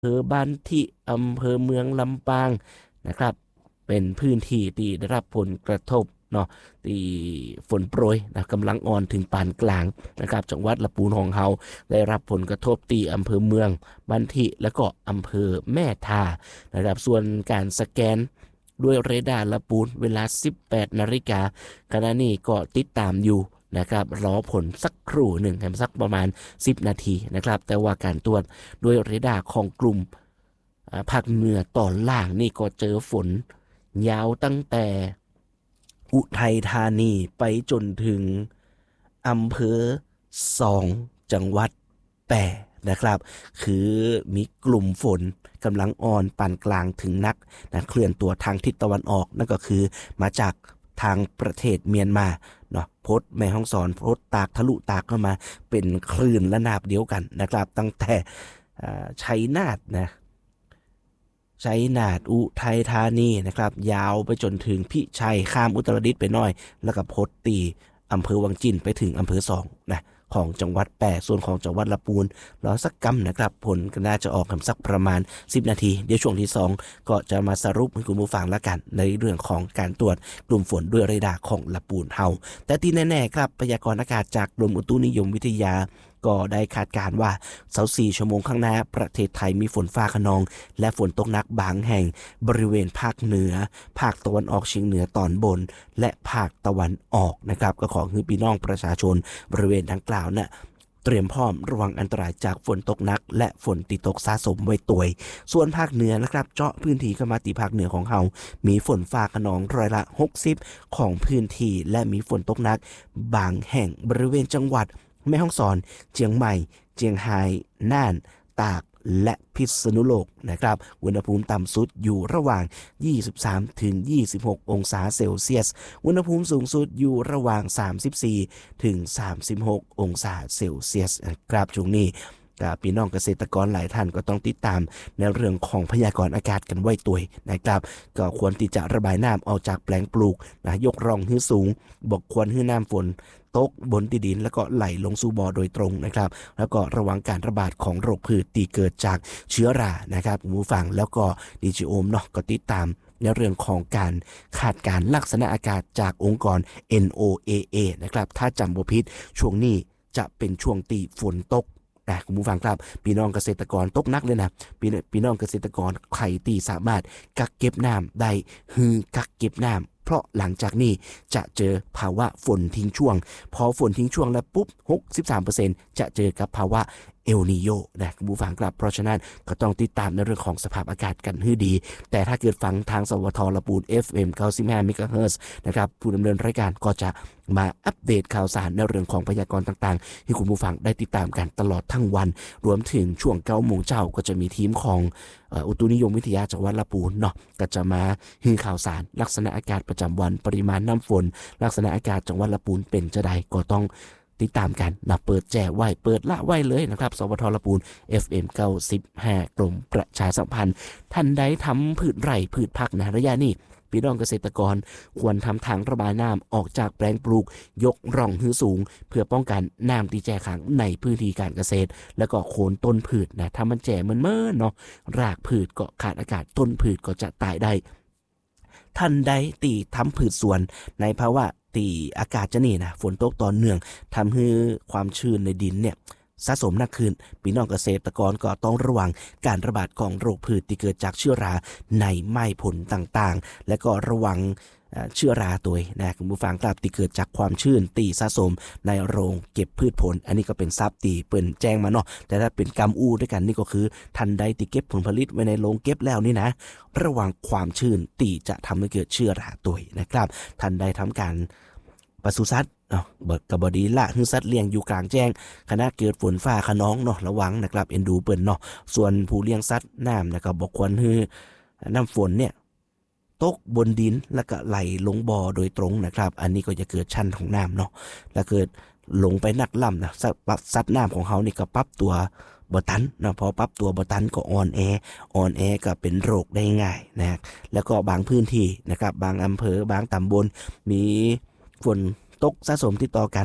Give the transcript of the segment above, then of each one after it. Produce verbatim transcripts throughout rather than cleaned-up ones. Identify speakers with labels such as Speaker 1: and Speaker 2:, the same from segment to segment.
Speaker 1: อบ้านที่อำเภอเมืองลำปางนะครับเป็นพื้นที่ที่ได้รับผลกระทบเนาะที่ฝนโปรยนะกำลังอ่อนถึงปานกลางนะครับจังหวัดลำพูนของเราได้รับผลกระทบที่อำเภอเมืองบ้านทิและก็อำเภอแม่ทานะครับส่วนการสแกนด้วยเรดาร์ลำพูนเวลา สิบแปดนาฬิกาขณะนี้ก็ติดตามอยู่นะครับรอผลสักครู่หนึ่งสักประมาณสิบนาทีนะครับแต่ว่าการตรวจด้วยเรดาร์ของกลุ่มภาคเหนือตอนล่างนี่ก็เจอฝนยาวตั้งแต่อุทัยธานีไปจนถึงอำเภอสองจังหวัดแปร่นะครับคือมีกลุ่มฝนกำลังอ่อนปานกลางถึงนักนะเคลื่อนตัวทางทิศตะวันออกนั่นก็คือมาจากทางประเทศเมียนมาเนาะพดแม่ฮ่องสอนพดตากทะลุตากเข้ามาเป็นคลื่นระนาบเดียวกันนะครับตั้งแต่ชัยนาทนะชัยนาทอุทัยธานีนะครับยาวไปจนถึงพิชัยข้ามอุตรดิตถ์ไปหน่อยแล้วก็พดตีอำเภอวังจินไปถึงอำเภอสองนะของจังหวัดแปร่ส่วนของจังหวัดลำพูนรอสักกำนะครับผลก็น่าจะออกกันสักประมาณสิบนาทีเดี๋ยวช่วงที่สองก็จะมาสรุปให้คุณผู้ฟังละกันในเรื่องของการตรวจกลุ่มฝนด้วยเรดาร์ของลำพูนเฮาแต่ที่แน่ๆครับพยากรณ์อากาศจากกรมอุตุนิยมวิทยาก็ได้คาดการณ์ว่ายี่สิบสี่ชั่วโมงข้างหน้าประเทศไทยมีฝนฟ้าคะนองและฝนตกหนักบางแห่งบริเวณภาคเหนือภาคตะวันออกเฉียงเหนือตอนบนและภาคตะวันออกนะครับก็ขอให้พี่น้องประชาชนบริเวณดังกล่าวนะ่ะเตรียมพร้อมระวังอันตรายจากฝนตกหนักและฝนติดตกสะสมไว้ตัวยส่วนภาคเหนือนะครับเจาะพื้นที่เข้ามาตีภาคเหนือของเฮามีฝนฟ้าคะนองร้อยละหกสิบของพื้นที่และมีฝนตกหนักบางแห่งบริเวณจังหวัดแม่ฮ่องสอนเชียงใหม่เชียงรายน่านตากและพิษณุโลกนะครับอุณหภูมิต่ำสุดอยู่ระหว่างยี่สิบสามถึงยี่สิบหกองศาเซลเซียสอุณหภูมิสูงสุดอยู่ระหว่างสามสิบสี่ถึงสามสิบหกองศาเซลเซียสนะครับช่วงนี้พี่น้องเกษตรกรหลายท่านก็ต้องติดตามในเรื่องของพยากรณ์อากาศกันไว้ตัวนะครับก็ควรที่จะระบายน้ำออกจากแปลงปลูกนะยกร่องให้สูงบอกควรให้น้ำฝนตกบนดินแล้วก็ไหลลงสู่บ่อโดยตรงนะครับแล้วก็ระวังการระบาดของโรคพืชที่เกิดจากเชื้อรานะครับคุณผู้ฟังแล้วก็ดีจีโอมเนาะก็ติดตามในเรื่องของการคาดการณ์ลักษณะอากาศจากองค์กร เอ็น โอ เอ เอ นะครับถ้าจำบ่ผิดช่วงนี้จะเป็นช่วงตีฝนตกนะคุณผู้ฟังครับพี่น้องเกษตรกรตกนักเลยนะพี่พี่น้องเกษตรกรใครตีสามารถกักเก็บน้ำได้ฮือกักเก็บน้ำเพราะหลังจากนี้จะเจอภาวะฝนทิ้งช่วงพอฝนทิ้งช่วงแล้วปุ๊บ หกสิบสามเปอร์เซ็นต์ จะเจอกับภาวะเอลนีโญนะคุณผู้ฟังครับเพราะฉะนั้นก็ต้องติดตามในเรื่องของสภาพอากาศกันให้ดีแต่ถ้าเกิดฟังทางสวทลำพูน เอฟ เอ็ม เก้าสิบห้า เมกะเฮิรตซ์นะครับผู้ดำเนินรายการก็จะมาอัปเดตข่าวสารในเรื่องของพยากรณ์ต่างๆให้คุณผู้ฟังได้ติดตามกันตลอดทั้งวันรวมถึงช่วงเก้าโมงเช้าก็จะมีทีมของอุตุนิยมวิทยาจังหวัดลำพูนเนาะก็จะมาให้ข่าวสารลักษณะอากาศประจำวันปริมาณน้ำฝนลักษณะอากาศจังหวัดลำพูนเป็นจะใดก็ต้องติดตามกันนะเปิดแจกไว้เปิดละไว้เลยนะครับสวทลำพูน เอฟ เอ็ม เก้าสิบห้ากรมประชาสัมพันธ์ท่านใดทำพืชไร่พืชผักในระยะนี้พี่น้องเกษตรกรควรทำทางระบายน้ำออกจากแปลงปลูกยกร่องหื้อสูงเพื่อป้องกันน้ำที่แจขังในพื้นที่การเกษตรแล้วก็โคนต้นพืชนะถ้ามันแจมันเมื่อเนาะรากพืชก็ขาดอากาศต้นพืชก็จะตายได้ท่านใดตีทำพืชสวนในภาวะตีอากาศจะนี่นะฝนตกตอนเนื่องทำให้ความชื้นในดินเนี่ยสะสมหนักขึ้นพี่น้องเกษตรกรก็ต้องระวังการระบาดของโรคพืชที่เกิดจากเชื้อราในไม้ผลต่างๆและก็ระวังเชื้อราตัวนะคุณผู้ฟังครับที่เกิดจากความชื้นตีสะสมในโรงเก็บพืชผลอันนี้ก็เป็นทรัพย์ตีเปิ่นแจ้งมาเนาะแต่ถ้าเป็นกำอู้ด้วยกันนี่ก็คือทันใดที่เก็บผลผลิตไว้ในโรงเก็บแล้วนี่นะระวังความชื้นตีจะทำให้เกิดเชื้อราตัวนะครับทันใดทำการปศุสัตว์เนาะเบิดกับบดีละคือสัตว์เลี้ยงอยู่กลางแจ้งขณะเกิดฝนฟ้าคะนองเนาะระวังนะครับเอ็นดูเปิ้นเนาะส่วนผู้เลี้ยงสัตว์น้ำนะครับบอกควรคือน้ำฝนเนี่ยตกบนดินแล้วก็ไหลลงบ่อโดยตรงนะครับอันนี้ก็จะเกิดชั้นของน้ำเนาะแล้วเกิดลงไปนักล่ำนะสัตว์น้ำของเขานี่ก็ปรับตัวบ่ตันนะพอปรับตัวบ่ตันก็อ่อนแออ่อนแอก็เป็นโรคได้ง่ายนะแล้วก็บางพื้นที่นะครับบางอำเภอบางตำบลมีฝนตกสะสมติดต่อกัน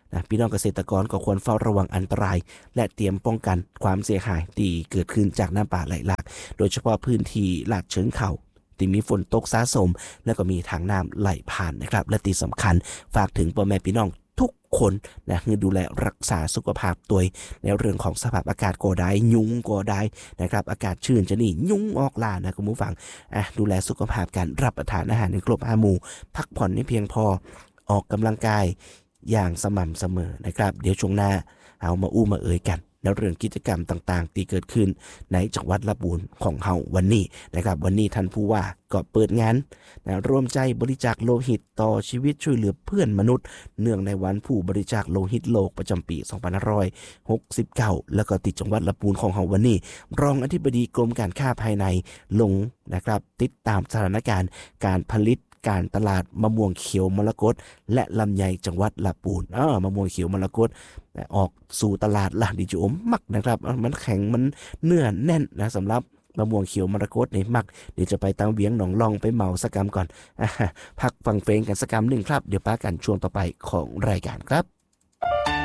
Speaker 1: นะพี่น้องเกษตรกรก็ควรเฝ้าระวังอันตรายและเตรียมป้องกันความเสียหายที่เกิดขึ้นจากน้ำป่าไหลหลากโดยเฉพาะพื้นที่ลาดเชิงเขาที่มีฝนตกสะสมและก็มีทางน้ำไหลผ่านนะครับและที่สำคัญฝากถึงพ่อแม่พี่น้องทุกคนนะคือดูแลรักษาสุขภาพตัวในเรื่องของสภาพอากาศก็ได้ยุงก็ได้นะครับอากาศชื้นจะนี่ยุงออกล่านะคุณผู้ฟังอ่ะดูแลสุขภาพการรับประทานอาหารในครบห้าหมู่พักผ่อนให้เพียงพอออกกำลังกายอย่างสม่ำเสมอนะครับเดี๋ยวช่วงหน้าเอามาอู้มาเอ่ยกันในเรื่องกิจกรรมต่างๆที่เกิดขึ้นในจังหวัดลำพูนของเฮาวันนี้นะครับวันนี้ท่านผู้ว่าก็เปิดงานนะร่วมใจบริจาคโลหิตต่อชีวิตช่วยเหลือเพื่อนมนุษย์เนื่องในวันผู้บริจาคโลหิตโลกประจำปีสองพันห้าร้อยหกสิบเก้าแล้วก็ติดจังหวัดลำพูนของเฮาวันนี้รองอธิบดีกรมการค้าภายในลงนะครับติดตามสถานการณ์การผลิตการตลาดมะม่วงเขียวมรกตและลำไยจังหวัดลำพูนเออมะม่วงเขียวมรกตออกสู่ตลาดล่ะดิจิโอมักนะครับมันแข็งมันเนื้อแน่นนะสำหรับมะม่วงเขียวมรกตในมักเดี๋ยวจะไปตังเวียงหนองลองไปเมาสกรรมก่อนพักฟังเพลงกันสกรรมหนึ่งครับเดี๋ยวป้ากันช่วงต่อไปของรายการครับ